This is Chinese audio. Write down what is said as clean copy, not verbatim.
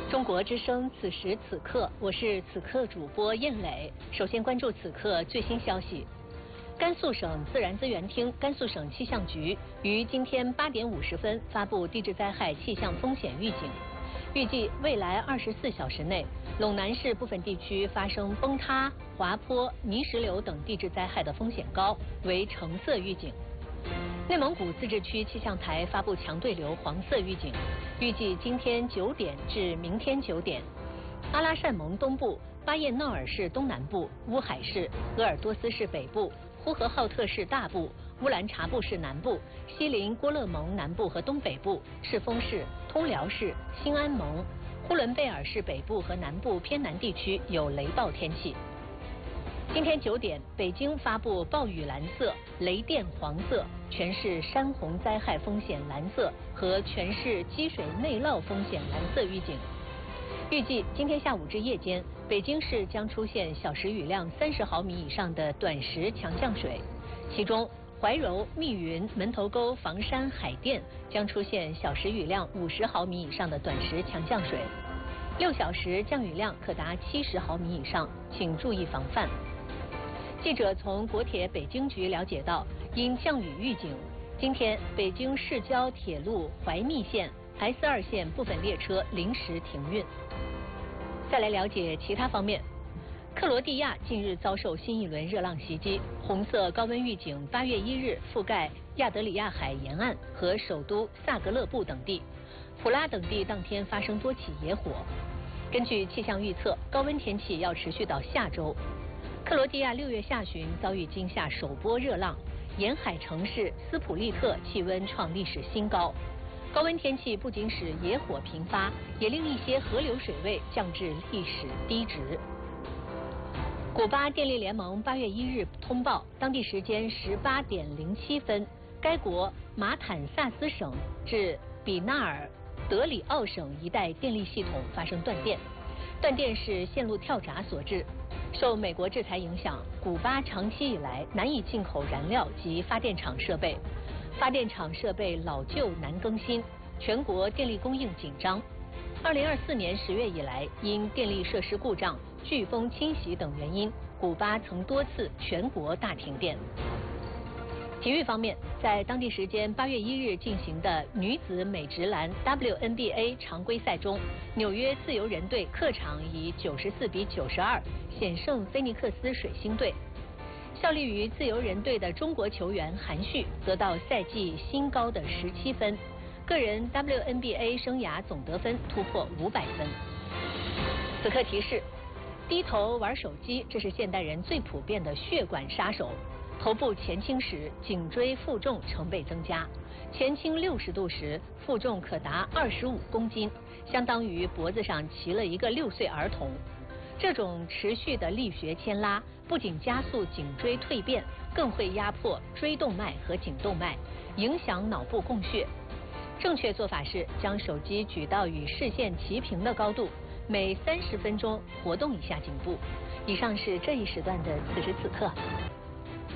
中国之声，此时此刻，我是此刻主播燕磊。首先关注此刻最新消息。甘肃省自然资源厅、甘肃省气象局于今天8点50分发布地质灾害气象风险预警，预计未来24小时内，陇南市部分地区发生崩塌、滑坡、泥石流等地质灾害的风险高，为橙色预警。内蒙古自治区气象台发布强对流黄色预警，预计今天9点至明天9点，阿拉善盟东部、巴彦淖尔市东南部、乌海市、鄂尔多斯市北部、呼和浩特市大部、乌兰察布市南部、锡林郭勒盟南部和东北部、赤峰市、通辽市、兴安盟、呼伦贝尔市北部和南部偏南地区有雷暴天气。今天9点，北京发布暴雨蓝色、雷电黄色、全市山洪灾害风险蓝色和全市积水内涝风险蓝色预警。预计今天下午至夜间，北京市将出现小时雨量30毫米以上的短时强降水，其中怀柔、密云、门头沟、房山、海淀将出现小时雨量50毫米以上的短时强降水，6小时降雨量可达70毫米以上，请注意防范。记者从国铁北京局了解到，因降雨预警，今天北京市郊铁路怀密线、S2线部分列车临时停运。再来了解其他方面，克罗地亚近日遭受新一轮热浪袭击，红色高温预警8月1日覆盖亚得里亚海沿岸和首都萨格勒布等地，普拉等地当天发生多起野火。根据气象预测，高温天气要持续到下周。克罗地亚6月下旬遭遇惊吓首波热浪，沿海城市斯普利特气温创历史新高。高温天气不仅使野火频发，也令一些河流水位降至历史低值。古巴电力联盟8月1日通报，当地时间18点07分，该国马坦萨斯省至比纳尔德里奥省一带电力系统发生断电，断电是线路跳闸所致。受美国制裁影响，古巴长期以来难以进口燃料及发电厂设备，发电厂设备老旧难更新，全国电力供应紧张。2024年10月以来，因电力设施故障、飓风侵袭等原因，古巴曾多次全国大停电。体育方面，在当地时间8月1日进行的女子美职篮 WNBA 常规赛中，纽约自由人队客场以94比92险胜菲尼克斯水星队。效力于自由人队的中国球员韩旭得到赛季新高的17分，个人 WNBA 生涯总得分突破500分。此刻提示：低头玩手机，这是现代人最普遍的血管杀手。头部前倾时，颈椎负重成倍增加；前倾60度时，负重可达25公斤，相当于脖子上骑了一个6岁儿童。这种持续的力学牵拉不仅加速颈椎蜕变，更会压迫椎动脉和颈动脉，影响脑部供血。正确做法是将手机举到与视线齐平的高度，每30分钟活动一下颈部。以上是这一时段的此时此刻。